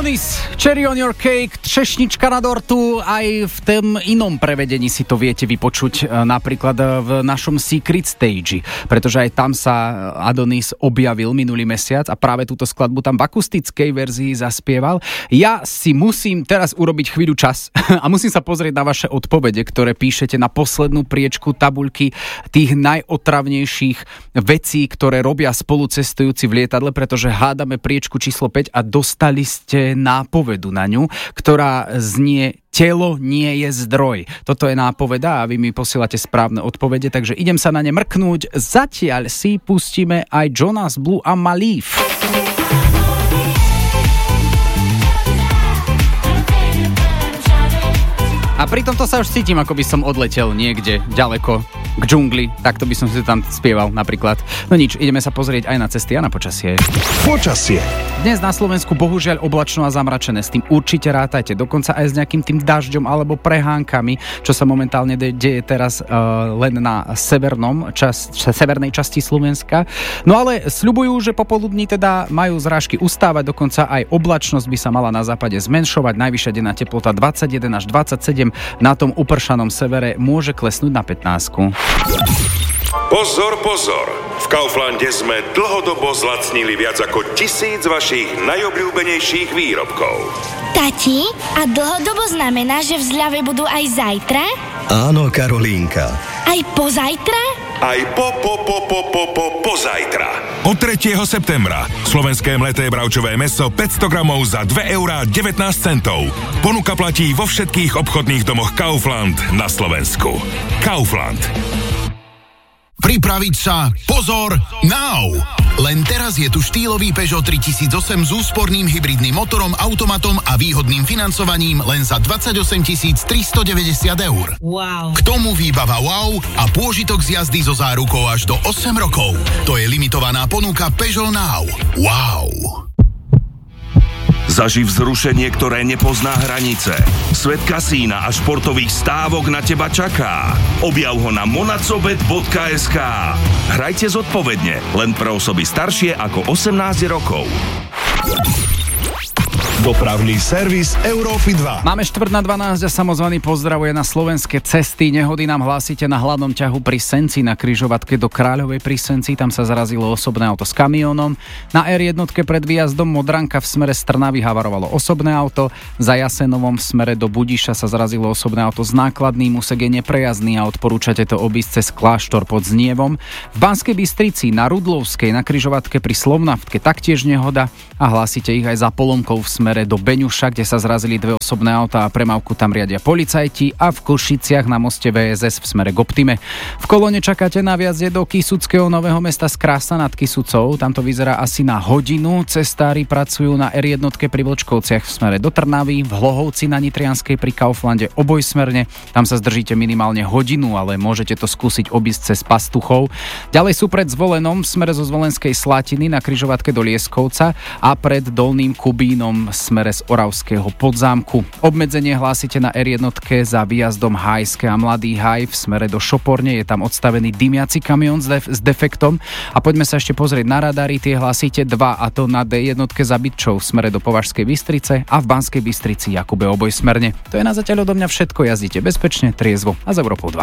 Adonis, Cherry on your cake, Třešnička na dortu, aj v tom inom prevedení si to viete vypočuť, napríklad v našom Secret Stage, pretože aj tam sa Adonis objavil minulý mesiac a práve túto skladbu tam v akustickej verzii zaspieval. Ja si musím teraz urobiť chvíľu čas a musím sa pozrieť na vaše odpovede, ktoré píšete na poslednú priečku tabuľky tých najotravnejších vecí, ktoré robia spolucestujúci v lietadle, pretože hádame priečku číslo 5 a dostali ste nápovedu na ňu, ktorá znie: telo nie je zdroj. Toto je nápoveda a vy mi posielate správne odpovede, takže idem sa na ne mrknúť. Zatiaľ si pustíme aj Jonas Blue a Malif. A pri tomto sa už cítim, ako by som odletel niekde ďaleko k džungli. Takto by som si tam spieval napríklad. No nič, ideme sa pozrieť aj na cesty a na počasie. Počasie. Dnes na Slovensku bohužiaľ oblačno a zamračené. S tým určite rátajte. Dokonca aj s nejakým tým dažďom alebo prehánkami, čo sa momentálne deje teraz len na severnej časti Slovenska. No ale sľubujú, že popoludní teda majú zrážky ustávať, dokonca aj oblačnosť by sa mala na západe zmenšovať. Najvyššia denná teplota 21 až 27, na tom upršanom severe môže klesnúť na 15. Pozor, pozor! V Kauflande sme dlhodobo zlacnili viac ako 1000 vašich najobľúbenejších výrobkov. Tati, a dlhodobo znamená, že v zľave budú aj zajtra? Áno, Karolínka. Aj pozajtra? Aj pozajtra. Od 3. septembra slovenské mleté bravčové mäso 500 gramov za 2,19 €. Ponuka platí vo všetkých obchodných domoch Kaufland na Slovensku. Kaufland. Pripraviť sa, pozor, now! Len teraz je tu štýlový Peugeot 3008 s úsporným hybridným motorom, automatom a výhodným financovaním len za 28 390 €. Wow. K tomu výbava wow a pôžitok z jazdy so zárukou až do 8 rokov. To je limitovaná ponuka Peugeot Now. Wow. Zaživ vzrušenie, ktoré nepozná hranice. Svet kasína a športových stávok na teba čaká. Objav ho na monacobet.sk. Hrajte zodpovedne, len pre osoby staršie ako 18 rokov. Dopravný servis Európy 2. Máme 11:45 a samozvaný pozdravuje na slovenské cesty. Nehody nám hlásite na hlavnom ťahu pri Senci na križovatke do Kráľovej pri Senci. Tam sa zarazilo osobné auto s kamiónom. Na R1 pred výjazdom Modranka v smere z Trnavy havarovalo osobné auto. Za Jasenovom v smere do Budiša sa zarazilo osobné auto s nákladným. Úsek je neprejazdný a odporúčate to obísť cez Kláštor pod Znievom. V Banskej Bystrici na Rudlovskej na križovatke pri Slovnaftke taktiež nehoda a hlásite ich aj za Polomkou v smere do Beňuša, kde sa zrazili dve osobné autá a premávku tam riadia policajti, a v Košiciach na moste VSS v smere k Optime. V Kolone čakáte na viazde do Kysuckého Nového Mesta z Krásna nad Kysucou. Tam to vyzerá asi na hodinu. Cestári pracujú na R1 pri Vlčkovciach v smere do Trnavy, v Hlohovci na Nitrianskej pri Kauflande obojsmerne. Tam sa zdržíte minimálne hodinu, ale môžete to skúsiť obísť cez Pastuchov. Ďalej sú pred Zvolenom v smere zo Zvolenskej Slatiny na križovatke do Lieskovca a pred Dolným Kubínom v smere z Oravského Podzámku. Obmedzenie hlásite na R1 za výjazdom Hajské a Mladý Haj v smere do Šoporne. Je tam odstavený dymiaci kamión s defektom. A poďme sa ešte pozrieť na radary. Tie hlásite 2, a to na D1 za Bytčou v smere do Považskej Bystrice a v Banskej Bystrici Jakube obojsmerne. To je na zatiaľ odo mňa všetko. Jazdite bezpečne, triezvo a z Európou 2.